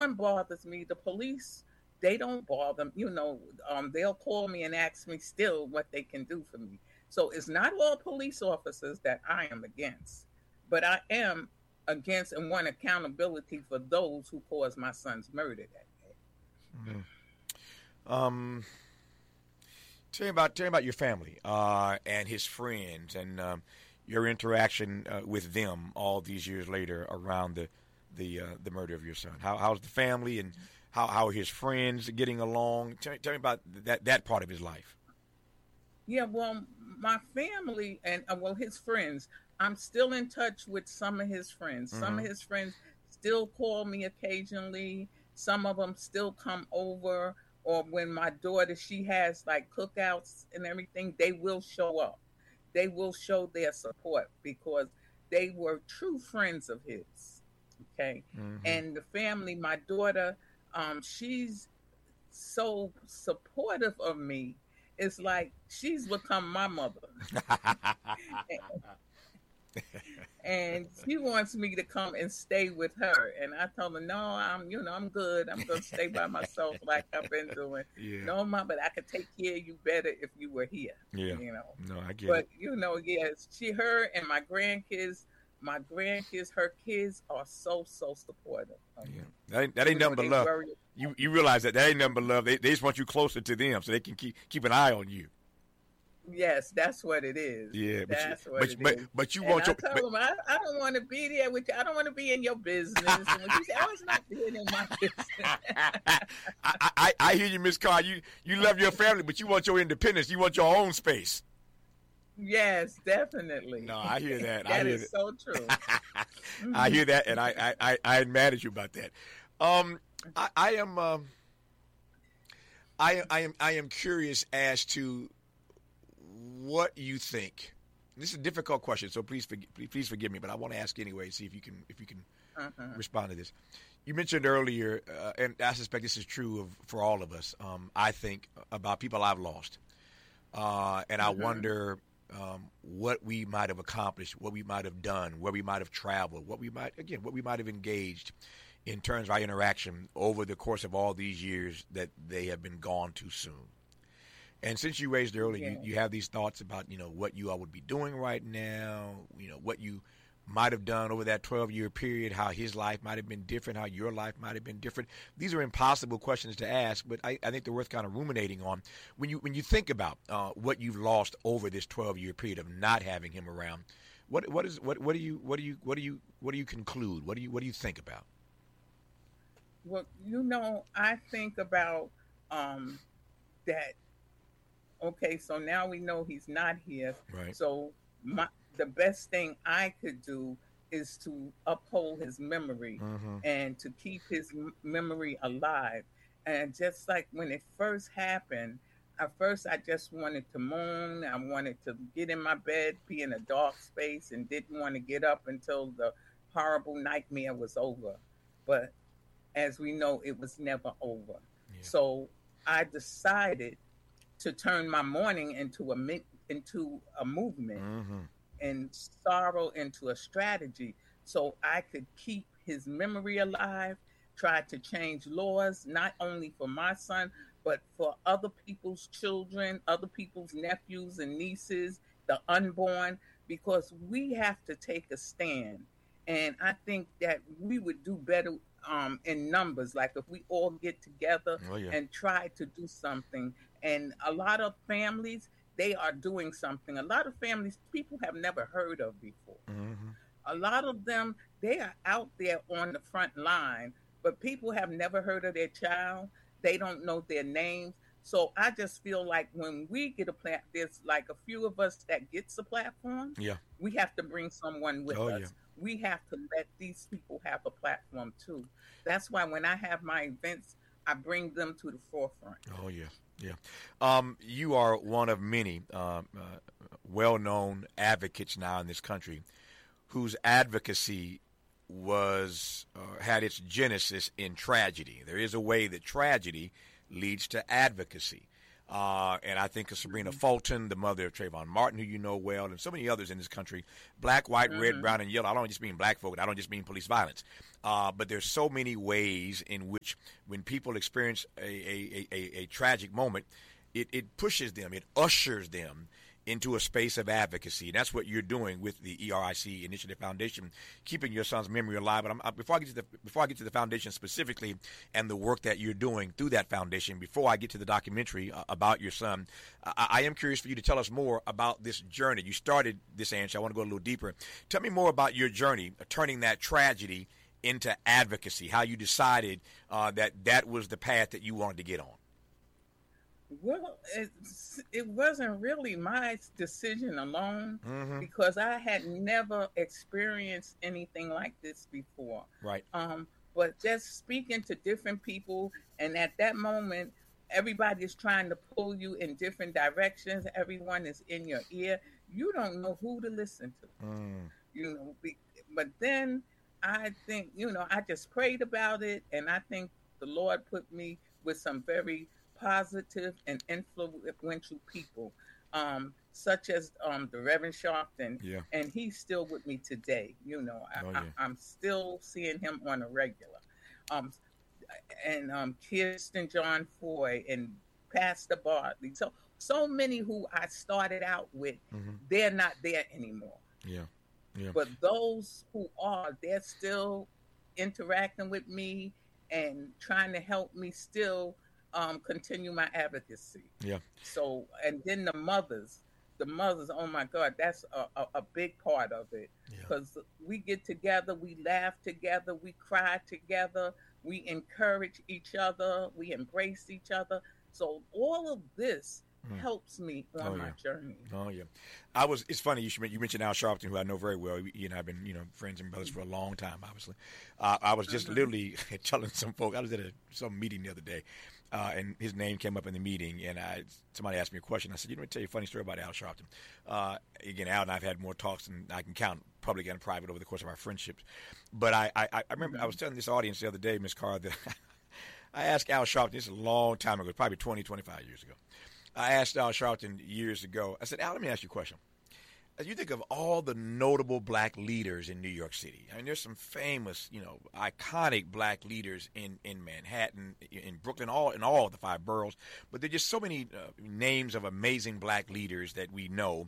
one bothers me. The police, they don't bother. They'll call me and ask me still what they can do for me. So it's not all police officers that I am against, but I am against and want accountability for those who caused my son's murder that day. Mm. Um, tell me about your family and his friends and your interaction with them all these years later around the murder of your son. How's the family and how are his friends getting along? Tell me about that part of his life. Yeah, well, my family and his friends. I'm still in touch with some of his friends. Some Mm-hmm. of his friends still call me occasionally. Some of them still come over. Or when my daughter, she has like cookouts and everything, they will show up. They will show their support because they were true friends of his. Okay, Mm-hmm. and the family, my daughter, she's so supportive of me. It's like she's become my mother. And she wants me to come and stay with her. And I told her, no, I'm good. I'm gonna stay by myself like I've been doing. Yeah. No, mom, but I could take care of you better if you were here. Yeah. You know. No, I get But it. yes, her and my grandkids, her kids are so supportive of Yeah. me. That ain't Even though nothing but they love. worry. You realize that ain't nothing but love. They just want you closer to them so they can keep an eye on you. Yes, that's what it is. Yeah, That's what but it but is. but you And want I your told him, I don't want to be there with you. I don't want to be in your business. And when you say, it's not being in my business. I hear you, Miss Carr. You love your family, but you want your independence. You want your own space. Yes, definitely. No, I hear that. That is so true. I Mhm. hear that, and I am mad at you about that. I am I am curious as to what you think. This is a difficult question, so please forgive me, but I want to ask anyway. See if you can Uh-huh. respond to this. You mentioned earlier, and I suspect this is true for all of us. I think about people I've lost, and I Uh-huh. wonder what we might have accomplished, what we might have done, where we might have traveled, what we might have engaged in terms of our interaction over the course of all these years that they have been gone too soon. And since you raised earlier, Yeah. you have these thoughts about, what you all would be doing right now, what you might have done over that 12-year period, how his life might have been different, how your life might have been different. These are impossible questions to ask, but I think they're worth kind of ruminating on. When you think about what you've lost over this 12-year period of not having him around, what do you conclude? What do you think about? Well, I think about um, that. Okay, so now we know he's not here. Right. So the best thing I could do is to uphold his memory Mm-hmm. and to keep his memory alive. And just like when it first happened, at first I just wanted to moan. I wanted to get in my bed, be in a dark space, and didn't want to get up until the horrible nightmare was over. But as we know, it was never over. Yeah. So I decided to turn my mourning into a movement Mm-hmm. and sorrow into a strategy so I could keep his memory alive, try to change laws, not only for my son, but for other people's children, other people's nephews and nieces, the unborn, because we have to take a stand. And I think that we would do better in numbers, like if we all get together Oh yeah. and try to do something. And a lot of families, they are doing something. A lot of families, people have never heard of before. Mm-hmm. A lot of them, they are out there on the front line, but people have never heard of their child. They don't know their names. So I just feel like when we get there's like a few of us that gets a platform. Yeah. We have to bring someone with Oh us. yeah. We have to let these people have a platform too. That's why when I have my events, I bring them to the forefront. Oh yeah. Yeah. You are one of many well-known advocates now in this country whose advocacy was had its genesis in tragedy. There is a way that tragedy leads to advocacy. And I think of Sabrina Fulton, the mother of Trayvon Martin, who you know well, and so many others in this country. Black, white, red, brown, and yellow. I don't just mean black folk. I don't just mean police violence. But there's so many ways in which when people experience a tragic moment, it pushes them, it ushers them into a space of advocacy. And that's what you're doing with the ERIC Initiative Foundation, keeping your son's memory alive. But before I get to the foundation specifically and the work that you're doing through that foundation, before I get to the documentary about your son, I am curious for you to tell us more about this journey. You started this answer. I want to go a little deeper. Tell me more about your journey, turning that tragedy into advocacy, how you decided that was the path that you wanted to get on. Well, it wasn't really my decision alone, because I had never experienced anything like this before. Right. But just speaking to different people, and at that moment, everybody is trying to pull you in different directions. Everyone is in your ear. You don't know who to listen to. But then I think, I just prayed about it, and I think the Lord put me with some very positive and influential people, such as the Reverend Sharpton, and he's still with me today. I'm still seeing him on a regular. And Kirsten John Foy and Pastor Bartley. So many who I started out with, they're not there anymore. Yeah. But those who are, they're still interacting with me and trying to help me still continue my advocacy. Yeah. So, and then the mothers, oh my God, that's a big part of it. Because we get together, we laugh together, we cry together, we encourage each other, we embrace each other. So all of this helps me on my journey. Oh yeah. It's funny you mentioned Al Sharpton, who I know very well. You and I have been, friends and brothers for a long time, obviously. I was just literally telling some folk, I was at some meeting the other day, and his name came up in the meeting, and somebody asked me a question. I said, let me tell you a funny story about Al Sharpton. Again, Al and I have had more talks than I can count, public and private, over the course of our friendships. But I remember I was telling this audience the other day, Ms. Carr, that I asked Al Sharpton, this is a long time ago, probably 20, 25 years ago. I asked Al Sharpton years ago, I said, Al, let me ask you a question. As you think of all the notable black leaders in New York City, I mean, there's some famous, iconic black leaders in Manhattan, in Brooklyn, in all of the 5 boroughs, but there are just so many names of amazing black leaders that we know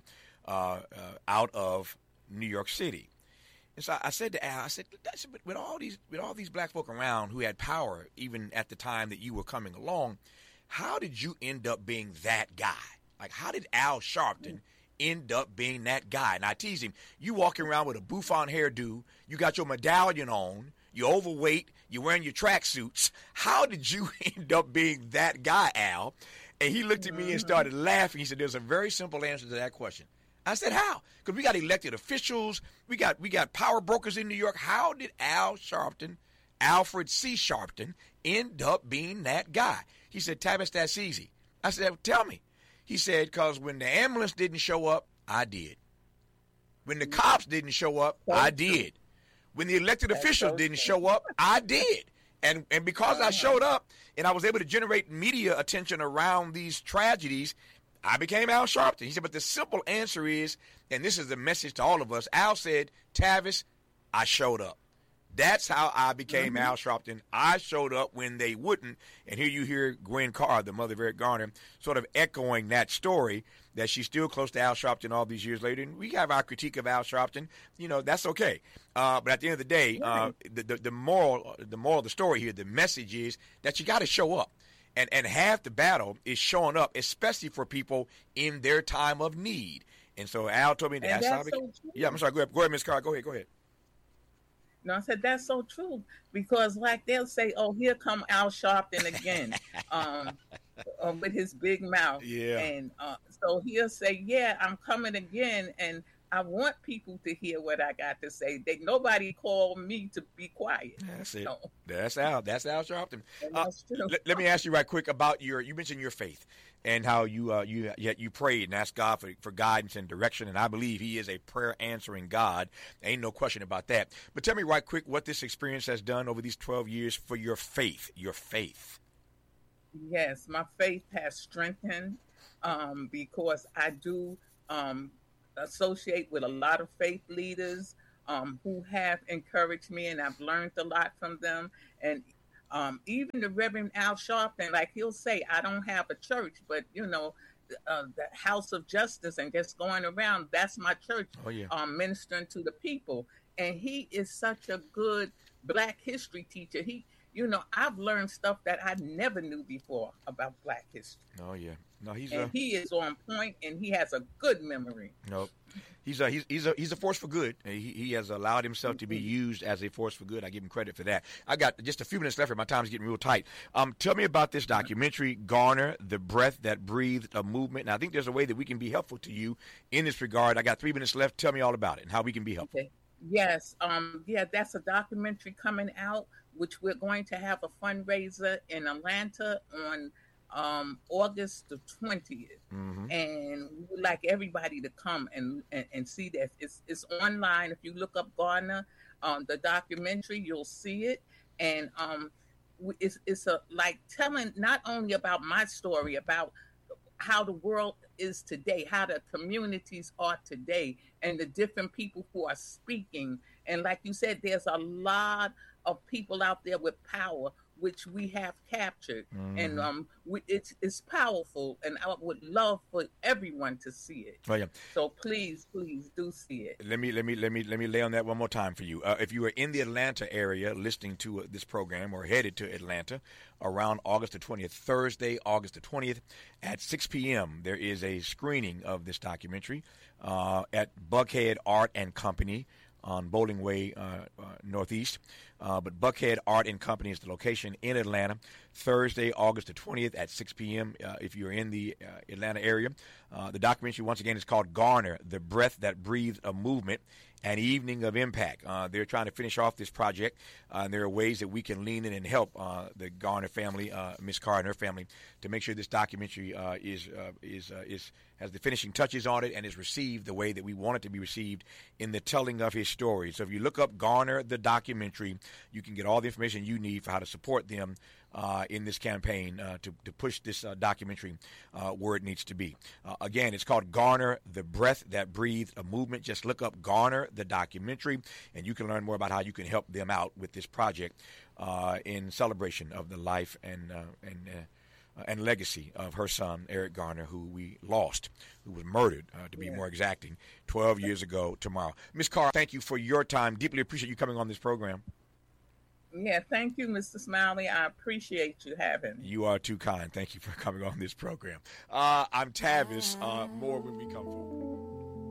out of New York City. And so I said to Al, but with all these black folk around who had power, even at the time that you were coming along, how did you end up being that guy? Like, how did Al Sharpton end up being that guy? And I tease him, you walking around with a bouffant hairdo, you got your medallion on, you're overweight, you're wearing your tracksuits. How did you end up being that guy, Al? And he looked at me and started laughing. He said, there's a very simple answer to that question. I said, how? Because we got elected officials, we got power brokers in New York. How did Al Sharpton, Alfred C. Sharpton, end up being that guy? He said, Tavis, that's easy. I said, well, tell me. He said, because when the ambulance didn't show up, I did. When the cops didn't show up, I did. When the elected officials didn't show up, I did. And because I showed up and I was able to generate media attention around these tragedies, I became Al Sharpton. He said, but the simple answer is, and this is the message to all of us, Al said, Tavis, I showed up. That's how I became Al Sharpton. I showed up when they wouldn't. And here you hear Gwen Carr, the mother of Eric Garner, sort of echoing that story, that she's still close to Al Sharpton all these years later. And we have our critique of Al Sharpton. That's okay. But at the end of the day, the moral of the story here, the message is that you got to show up. And half the battle is showing up, especially for people in their time of need. And so Al told me that's how I became. So yeah, I'm sorry. Go ahead, Ms. Carr. Go ahead. No, I said, that's so true, because like they'll say, oh, here come Al Sharpton again with his big mouth. Yeah. And so he'll say, yeah, I'm coming again. And I want people to hear what I got to say. Nobody called me to be quiet. That's it. So. That's Al Sharpton. That's true. Let me ask you right quick about you mentioned your faith and how you prayed and asked God for guidance and direction. And I believe he is a prayer answering God. Ain't no question about that. But tell me right quick what this experience has done over these 12 years for your faith. Yes, my faith has strengthened because I do associate with a lot of faith leaders who have encouraged me, and I've learned a lot from them. And even the Reverend Al Sharpton, like he'll say, I don't have a church, but the House of Justice and just going around, that's my church, Oh yeah. ministering to the people. And he is such a good Black history teacher. I've learned stuff that I never knew before about Black history. Oh yeah. No, And he is on point, and he has a good memory. no, he's a force for good. He has allowed himself to be used as a force for good. I give him credit for that. I got just a few minutes left, and my time's getting real tight. Tell me about this documentary, Garner, The Breath That Breathed a Movement. And I think there's a way that we can be helpful to you in this regard. I got 3 minutes left. Tell me all about it and how we can be helpful. Okay. Yes. Yeah, that's a documentary coming out, which we're going to have a fundraiser in Atlanta on August the 20th. Mm-hmm. And we would like everybody to come and see that. It's online. If you look up Garner, the documentary, you'll see it. And it's a like telling not only about my story, about how the world is today, how the communities are today, and the different people who are speaking. And like you said, there's a lot of people out there with power, which we have captured. Mm-hmm. And it's powerful, and I would love for everyone to see it. Oh yeah. So please do see it. Let me lay on that one more time for you. If you are in the Atlanta area listening to this program or headed to Atlanta around August the 20th, Thursday, August the 20th at 6 p.m., there is a screening of this documentary at Buckhead Art and Company on Bowling Way Northeast. But Buckhead Art and Company is the location in Atlanta, Thursday, August the 20th at 6 p.m. If you're in the Atlanta area. The documentary, once again, is called Garner, The Breath That Breathed a Movement, an Evening of Impact. They're trying to finish off this project, and there are ways that we can lean in and help the Garner family, Miss Carr and her family, to make sure this documentary has the finishing touches on it and is received the way that we want it to be received in the telling of his story. So if you look up Garner, the documentary, you can get all the information you need for how to support them in this campaign to push this documentary where it needs to be. Again, it's called Garner, The Breath That Breathed a Movement. Just look up Garner, the documentary, and you can learn more about how you can help them out with this project in celebration of the life and legacy of her son, Eric Garner, who we lost, who was murdered, to be more exacting, 12 years ago tomorrow. Ms. Carr, thank you for your time. Deeply appreciate you coming on this program. Yeah, thank you, Mr. Smiley. I appreciate you having me. You are too kind. Thank you for coming on this program. I'm Tavis. More when we come forward.